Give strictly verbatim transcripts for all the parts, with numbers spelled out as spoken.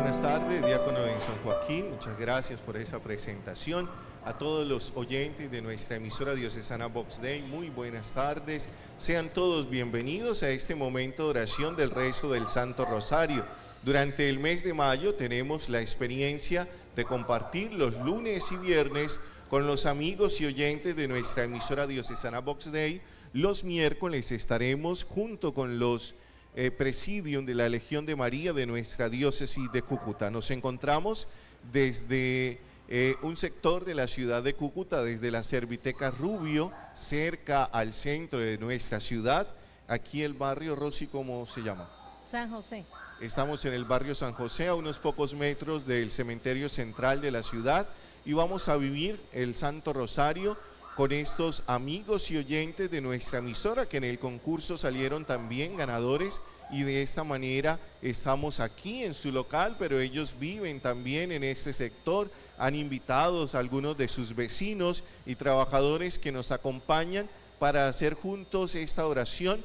buenas tardes, diácono Edison Joaquín, muchas gracias por esa presentación. A todos los oyentes de nuestra emisora diocesana Vox Dei, muy buenas tardes. Sean todos bienvenidos a este momento de oración del rezo del Santo Rosario. Durante el mes de mayo tenemos la experiencia de compartir los lunes y viernes con los amigos y oyentes de nuestra emisora diocesana Vox Dei. Los miércoles estaremos junto con los eh, Presidium de la Legión de María de nuestra diócesis de Cúcuta. Nos encontramos desde eh, un sector de la ciudad de Cúcuta, desde la Serviteca Rubio, cerca al centro de nuestra ciudad. Aquí el barrio, Rosy, ¿cómo se llama? San José. Estamos en el barrio San José, a unos pocos metros del cementerio central de la ciudad, y vamos a vivir el Santo Rosario con estos amigos y oyentes de nuestra emisora que en el concurso salieron también ganadores, y de esta manera estamos aquí en su local, pero ellos viven también en este sector. Han invitado a algunos de sus vecinos y trabajadores que nos acompañan para hacer juntos esta oración,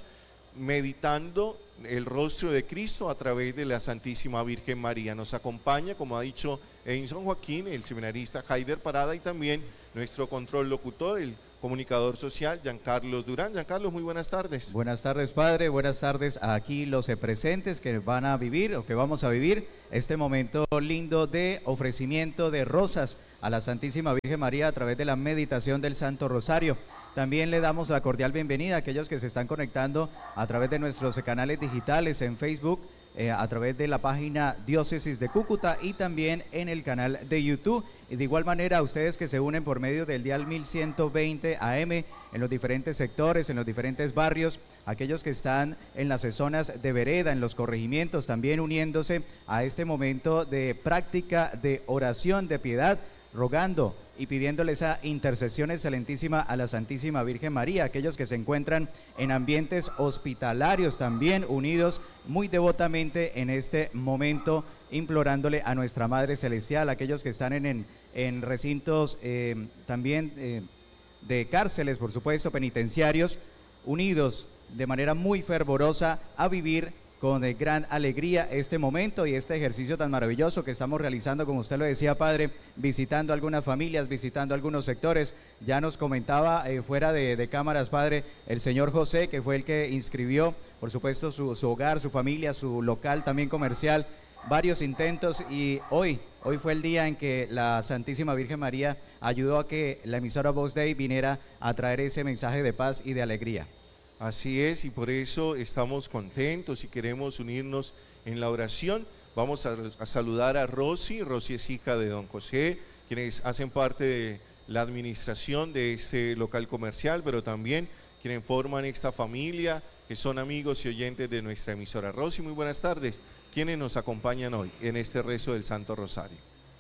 meditando el rostro de Cristo a través de la Santísima Virgen María. Nos acompaña, como ha dicho Edison Joaquín, el seminarista Haider Parada, y también nuestro control locutor, el comunicador social Giancarlos Durán. Giancarlos, muy buenas tardes. Buenas tardes, padre, buenas tardes a aquí los presentes que van a vivir o que vamos a vivir este momento lindo de ofrecimiento de rosas a la Santísima Virgen María a través de la meditación del Santo Rosario. También le damos la cordial bienvenida a aquellos que se están conectando a través de nuestros canales digitales en Facebook, eh, a través de la página Diócesis de Cúcuta y también en el canal de YouTube. Y de igual manera a ustedes que se unen por medio del dial mil ciento veinte A M en los diferentes sectores, en los diferentes barrios, aquellos que están en las zonas de vereda, en los corregimientos, también uniéndose a este momento de práctica de oración de piedad, rogando y pidiéndole esa intercesión excelentísima a la Santísima Virgen María, aquellos que se encuentran en ambientes hospitalarios también unidos muy devotamente en este momento, implorándole a nuestra Madre Celestial, aquellos que están en, en, en recintos eh, también eh, de cárceles, por supuesto, penitenciarios, unidos de manera muy fervorosa a vivir con gran alegría este momento y este ejercicio tan maravilloso que estamos realizando, como usted lo decía, padre, visitando algunas familias, visitando algunos sectores. Ya nos comentaba eh, fuera de, de cámaras, padre, el señor José, que fue el que inscribió, por supuesto, su, su hogar, su familia, su local también comercial, varios intentos, y hoy, hoy fue el día en que la Santísima Virgen María ayudó a que la emisora Vox Dei viniera a traer ese mensaje de paz y de alegría. Así es, y por eso estamos contentos y queremos unirnos en la oración. Vamos a, a saludar a Rosy. Rosy es hija de don José, quienes hacen parte de la administración de este local comercial, pero también quienes forman esta familia, que son amigos y oyentes de nuestra emisora. Rosy, muy buenas tardes. ¿Quiénes nos acompañan hoy en este rezo del Santo Rosario?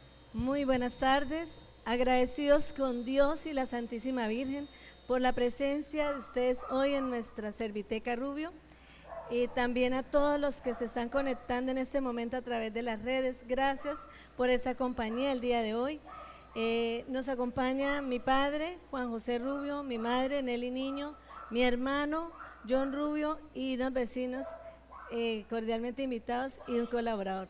Muy buenas tardes, agradecidos con Dios y la Santísima Virgen por la presencia de ustedes hoy en nuestra Serviteca Rubio, y también a todos los que se están conectando en este momento a través de las redes. Gracias por esta compañía el día de hoy. Eh, nos acompaña mi padre, Juan José Rubio, mi madre, Nelly Niño, mi hermano, John Rubio, y unos vecinos eh, cordialmente invitados y un colaborador,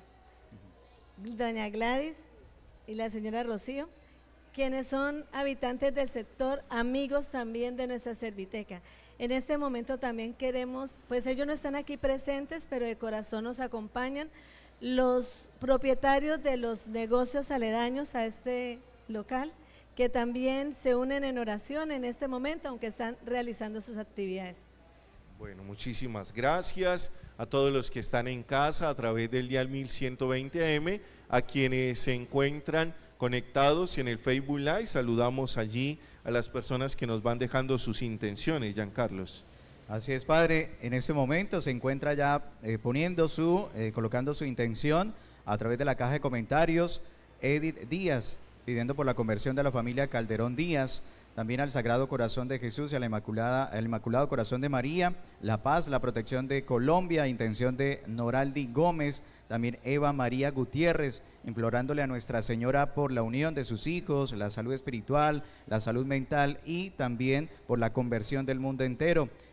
doña Gladys y la señora Rocío, quienes son habitantes del sector, amigos también de nuestra Serviteca. En este momento también queremos, pues ellos no están aquí presentes, pero de corazón nos acompañan los propietarios de los negocios aledaños a este local, que también se unen en oración en este momento, aunque están realizando sus actividades. Bueno, muchísimas gracias a todos los que están en casa a través del dial mil ciento veinte A M, a quienes se encuentran conectados en el Facebook Live. Saludamos allí a las personas que nos van dejando sus intenciones, Giancarlos. Así es, padre, en este momento se encuentra ya eh, poniendo su, eh, colocando su intención a través de la caja de comentarios, Edith Díaz, pidiendo por la conversión de la familia Calderón Díaz, también al Sagrado Corazón de Jesús y a la Inmaculada, al Inmaculado Corazón de María, la paz, la protección de Colombia, intención de Noraldi Gómez, también Eva María Gutiérrez, implorándole a Nuestra Señora por la unión de sus hijos, la salud espiritual, la salud mental y también por la conversión del mundo entero.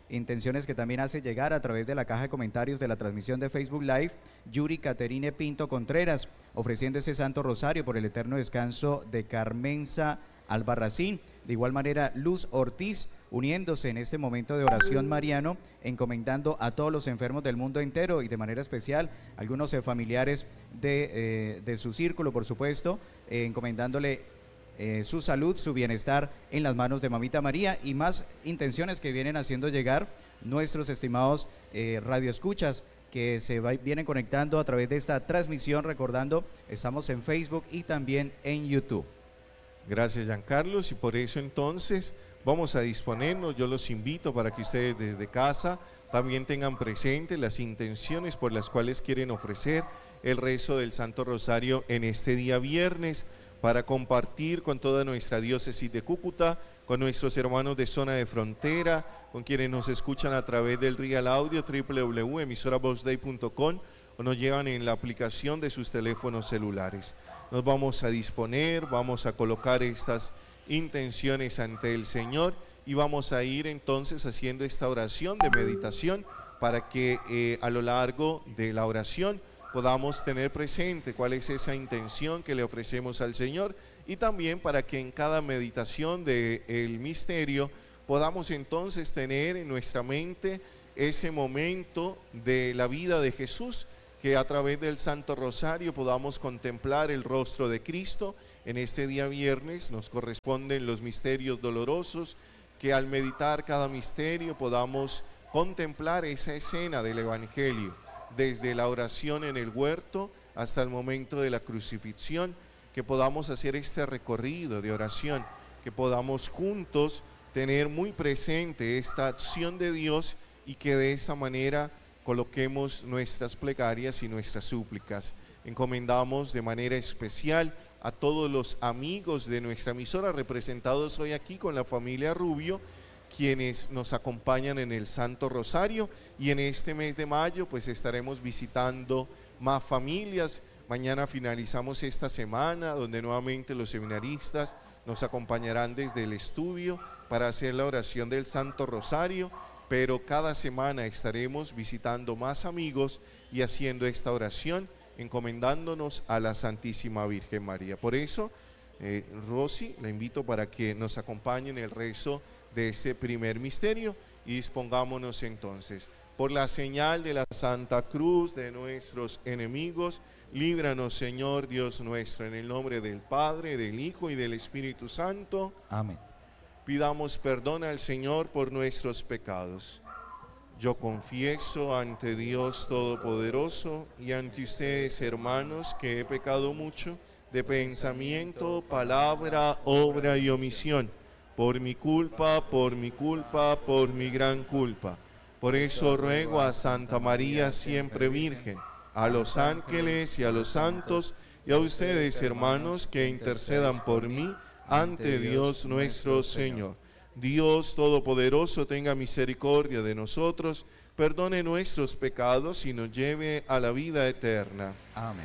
intenciones que también hace llegar a través de la caja de comentarios de la transmisión de Facebook Live, Yuri Caterine Pinto Contreras, ofreciendo ese Santo Rosario por el eterno descanso de Carmenza Albarracín. De igual manera, Luz Ortiz, uniéndose en este momento de oración mariano, encomendando a todos los enfermos del mundo entero y de manera especial algunos eh, familiares de, eh, de su círculo, por supuesto, eh, encomendándole eh, su salud, su bienestar en las manos de Mamita María, y más intenciones que vienen haciendo llegar nuestros estimados eh, radioescuchas que se va, vienen conectando a través de esta transmisión. Recordando, estamos en Facebook y también en YouTube. Gracias, Giancarlos, y por eso entonces vamos a disponernos. Yo los invito para que ustedes desde casa también tengan presente las intenciones por las cuales quieren ofrecer el rezo del Santo Rosario en este día viernes, para compartir con toda nuestra diócesis de Cúcuta, con nuestros hermanos de zona de frontera, con quienes nos escuchan a través del Real Audio, doble u doble u doble u punto emisora vox dei punto com, o nos llevan en la aplicación de sus teléfonos celulares. Nos vamos a disponer, vamos a colocar estas intenciones ante el Señor y vamos a ir entonces haciendo esta oración de meditación para que eh, a lo largo de la oración podamos tener presente cuál es esa intención que le ofrecemos al Señor, y también para que en cada meditación del misterio podamos entonces tener en nuestra mente ese momento de la vida de Jesús, que a través del Santo Rosario podamos contemplar el rostro de Cristo. En este día viernes nos corresponden los misterios dolorosos, que al meditar cada misterio podamos contemplar esa escena del Evangelio, desde la oración en el huerto hasta el momento de la crucifixión, que podamos hacer este recorrido de oración, que podamos juntos tener muy presente esta acción de Dios y que de esa manera coloquemos nuestras plegarias y nuestras súplicas. Encomendamos de manera especial a todos los amigos de nuestra emisora, representados hoy aquí con la familia Rubio, quienes nos acompañan en el Santo Rosario, y en este mes de mayo pues estaremos visitando más familias. Mañana finalizamos esta semana, donde nuevamente los seminaristas nos acompañarán desde el estudio para hacer la oración del Santo Rosario, pero cada semana estaremos visitando más amigos y haciendo esta oración, encomendándonos a la Santísima Virgen María. Por eso, eh, Rosy, la invito para que nos acompañe en el rezo de este primer misterio, y dispongámonos entonces. Por la señal de la Santa Cruz de nuestros enemigos, líbranos, Señor Dios nuestro, en el nombre del Padre, del Hijo y del Espíritu Santo. Amén. Pidamos perdón al Señor por nuestros pecados. Yo confieso ante Dios Todopoderoso y ante ustedes, hermanos, que he pecado mucho de pensamiento, palabra, obra y omisión, por mi culpa, por mi culpa, por mi gran culpa. Por eso ruego a Santa María siempre Virgen, a los ángeles y a los santos, y a ustedes, hermanos, que intercedan por mí ante Dios nuestro Señor. Dios Todopoderoso tenga misericordia de nosotros, perdone nuestros pecados y nos lleve a la vida eterna. Amén.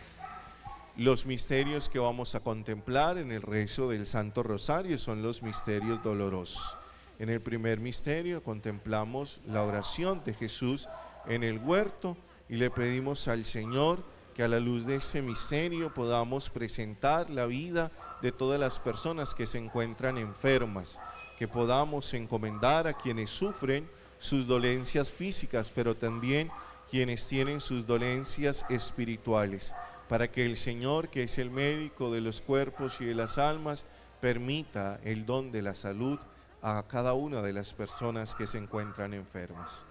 Los misterios que vamos a contemplar en el rezo del Santo Rosario son los misterios dolorosos. En el primer misterio contemplamos la oración de Jesús en el huerto y le pedimos al Señor que a la luz de ese misterio podamos presentar la vida de todas las personas que se encuentran enfermas, que podamos encomendar a quienes sufren sus dolencias físicas, pero también quienes tienen sus dolencias espirituales, para que el Señor, que es el médico de los cuerpos y de las almas, permita el don de la salud a cada una de las personas que se encuentran enfermas.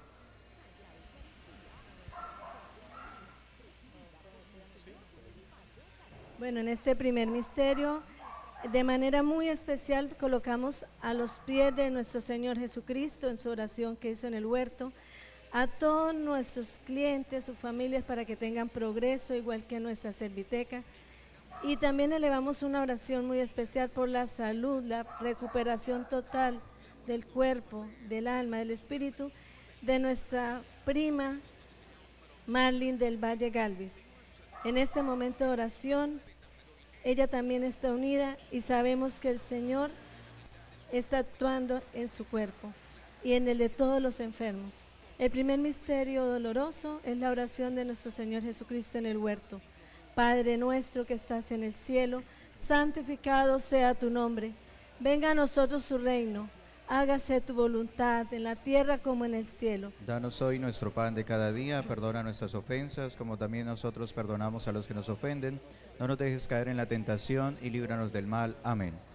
Bueno, en este primer misterio, de manera muy especial, colocamos a los pies de nuestro Señor Jesucristo en su oración que hizo en el huerto, a todos nuestros clientes, sus familias, para que tengan progreso, igual que nuestra serviteca. Y también elevamos una oración muy especial por la salud, la recuperación total del cuerpo, del alma, del espíritu, de nuestra prima Marlene del Valle Galvis. En este momento de oración, ella también está unida y sabemos que el Señor está actuando en su cuerpo. y en el de todos los enfermos. El primer misterio doloroso es la oración de nuestro Señor Jesucristo en el huerto. Padre nuestro que estás en el cielo, santificado sea tu nombre. Venga a nosotros tu reino. Hágase tu voluntad en la tierra como en el cielo. Danos hoy nuestro pan de cada día, perdona nuestras ofensas, como también nosotros perdonamos a los que nos ofenden. No nos dejes caer en la tentación y líbranos del mal. Amén.